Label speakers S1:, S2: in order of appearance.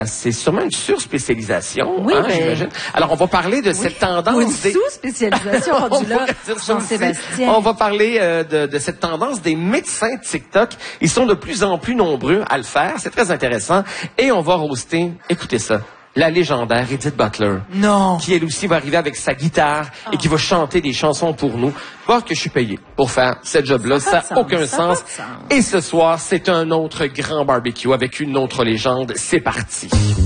S1: C'est sûrement une surspécialisation,
S2: oui,
S1: hein, j'imagine. Alors, on va parler de cette tendance...
S2: Ou une sous-spécialisation rendue là, Jean-Sébastien.
S1: On va parler de cette tendance des médecins TikTok. Ils sont de plus en plus nombreux à le faire. C'est très intéressant. Et on va roaster, écoutez ça, la légendaire Edith Butler.
S2: Non.
S1: Qui, elle aussi, va arriver avec sa guitare et qui va chanter des chansons pour nous. Voir que je suis payé pour faire ce job-là. Ça n'a aucun sens. Et ce soir, c'est un autre grand barbecue avec une autre légende. C'est parti.